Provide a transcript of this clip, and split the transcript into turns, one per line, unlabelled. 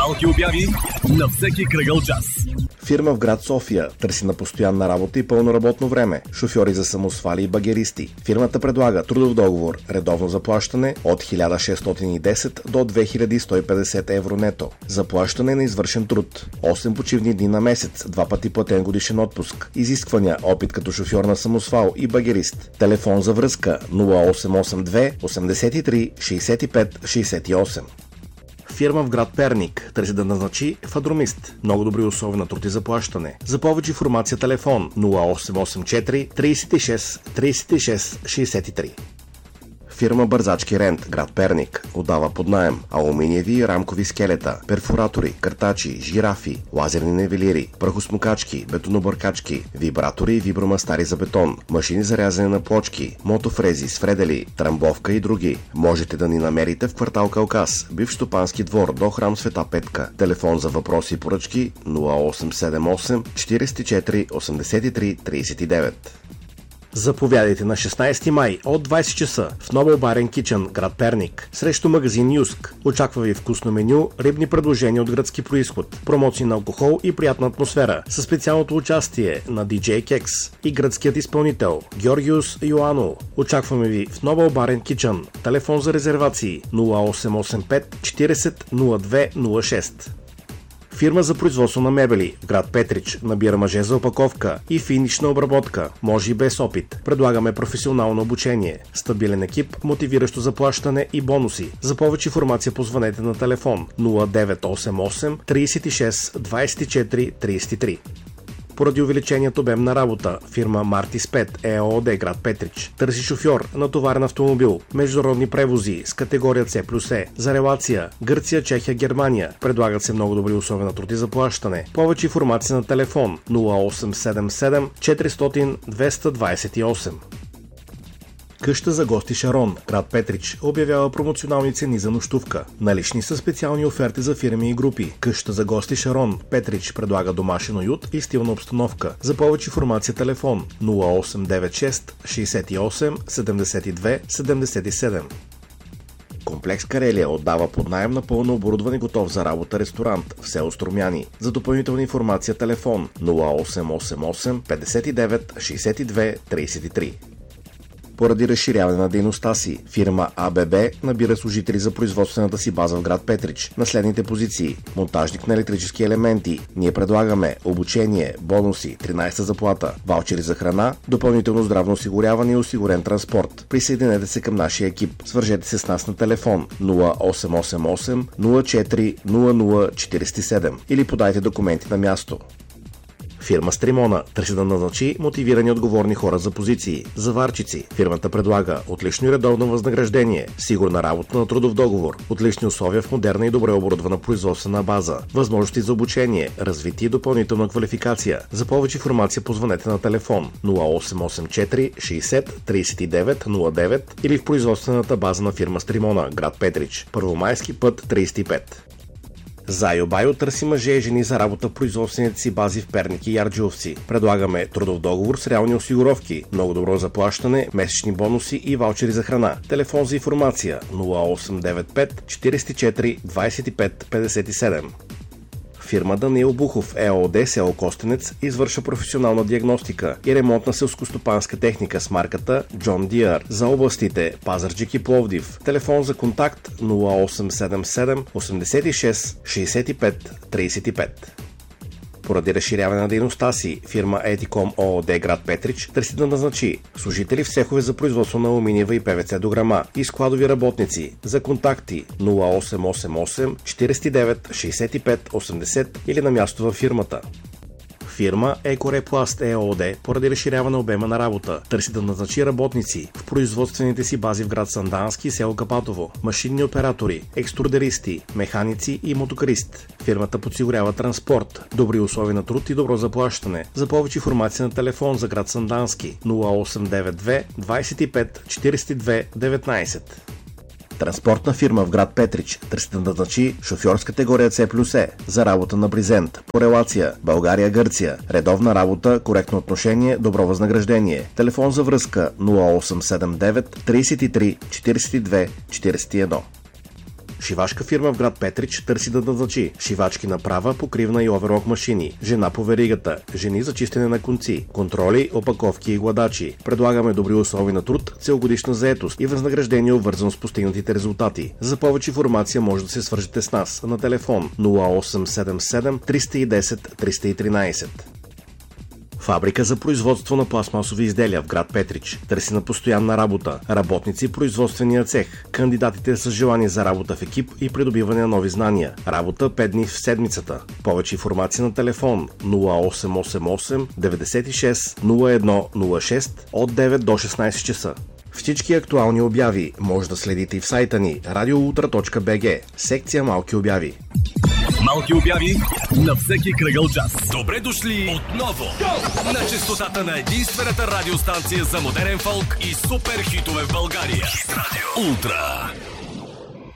Малки обяви на всеки кръгъл час.
Фирма в град София търси на постоянна работа и пълно работно време. Шофьори за самосвали и багеристи. Фирмата предлага трудов договор, редовно заплащане от 1610 до 2150 евро нето. Заплащане на извършен труд. 8 почивни дни на месец, 2 пъти платен годишен отпуск. Изисквания: опит като шофьор на самосвал и багерист. Телефон за връзка 0882 83 65 68. Фирма в град Перник търси да назначи фадромист. Много добри условия на труд и заплащане. За повече информация телефон 0884 36 36 63. Фирма Бързачки Рент, град Перник, отдава под наем алуминиеви и рамкови скелета, перфоратори, картачи, жирафи, лазерни нивелири, прахосмукачки, бетонобъркачки, вибратори и вибромастари за бетон, машини за рязане на плочки, мотофрези, свредели, трамбовка и други. Можете да ни намерите в квартал Кавказ, бивш стопански двор до храм Света Петка. Телефон за въпроси и поръчки 0878 44 83 39. Заповядайте на 16 май от 20 часа в Нобел Барен Кичън, град Перник, срещу магазин Юск. Очаква ви вкусно меню, рибни предложения от гръцки происход, промоции на алкохол и приятна атмосфера, със специалното участие на DJ Кекс и гръцкият изпълнител Георгиус Йоанно. Очакваме ви в Нобел Барен Кичън. Телефон за резервации 0885 40 02 06. Фирма за производство на мебели в град Петрич набира мъже за опаковка и финишна обработка, може и без опит. Предлагаме професионално обучение, стабилен екип, мотивиращо заплащане и бонуси. За повече информация позвънете на телефон 0988 36 24 33. Поради увеличеният обем на работа, фирма Мартис 5 ЕООД град Петрич търси шофьор на товарен автомобил, международни превози с категория C+E, за релация Гърция, Чехия, Германия. Предлагат се много добри условия на труд и заплащане. Повече информация на телефон 0877 400 228. Къща за гости Шарон, град Петрич, обявява промоционални цени за нощувка. Налични са специални оферти за фирми и групи. Къща за гости Шарон, Петрич, предлага домашен уют и стилна обстановка. За повече информация телефон 0896 68 72 77. Комплекс Карелия отдава под наем на пълно оборудване готов за работа ресторант в село Струмяни. За допълнителна информация телефон 0888 59 62 33. Поради разширяване на дейността си, фирма АББ набира служители за производствената си база в град Петрич на следните позиции: монтажник на електрически елементи. Ние предлагаме обучение, бонуси, 13-та заплата, ваучери за храна, допълнително здравно осигуряване и осигурен транспорт. Присъединете се към нашия екип. Свържете се с нас на телефон 0888 04 0047 или подайте документи на място. Фирма Стримона търси да назначи мотивирани отговорни хора за позиции. Заварчици. Фирмата предлага отлично и редовно възнаграждение, сигурна работа на трудов договор, отлични условия в модерна и добре оборудвана производствена база, възможности за обучение, развитие и допълнителна квалификация. За повече информация позвънете на телефон 0884 60 39 09 или в производствената база на фирма Стримона, град Петрич, Първомайски път 35. Зайо Байо търси мъже и жени за работа в производствените си бази в Перник и Ярджовци. Предлагаме трудов договор с реални осигуровки, много добро заплащане, месечни бонуси и ваучери за храна. Телефон за информация 0895 44 25 57. Фирма Даниил Бухов ЕООД село Костенец извършва професионална диагностика и ремонт на селскостопанска техника с марката John Deere за областите Пазарджик и Пловдив. Телефон за контакт 0877 86 65 35. Поради разширяване на дейността си, фирма Етиком ООД град Петрич търси да назначи служители в цехове за производство на алуминиева и ПВЦ дограма и складови работници. За контакти 0888 49 65 80 или на място във фирмата. Фирма Екорепласт ЕООД поради разширяване обема на работа търси да назначи работници в производствените си бази в град Сандански и село Капатово, машинни оператори, екструдеристи, механици и мотокарист. Фирмата подсигурява транспорт, добри условия на труд и добро заплащане. За повече информация на телефон за град Сандански 0892 25 42 19. Транспортна фирма в град Петрич търси да назначи шофьор с категория C+E за работа на бризент, по релация България-Гърция, редовна работа, коректно отношение, добро възнаграждение. Телефон за връзка 0879 33 42 41. Шивашка фирма в град Петрич търси да назначи шивачки на права, покривна и оверок машини, жена по веригата, жени за чистене на конци, контроли, опаковки и гладачи. Предлагаме добри условия на труд, целогодишна заетост и възнаграждение, обвързано с постигнатите резултати. За повече информация може да се свържете с нас на телефон 0877 310 313. Фабрика за производство на пластмасови изделия в град Петрич търси на постоянна работа, работници в производствения цех. Кандидатите са желание за работа в екип и придобиване на нови знания. Работа 5 дни в седмицата. Повече информация на телефон 0888 96 0106 от 9 до 16 часа. Всички актуални обяви може да следите и в сайта ни radioultra.bg, секция Малки обяви.
Малки обяви на всеки кръгъл час.
Добре дошли отново на честотата на единствената радиостанция за модерен фолк и супер хитове в България. Хит радио Ултра.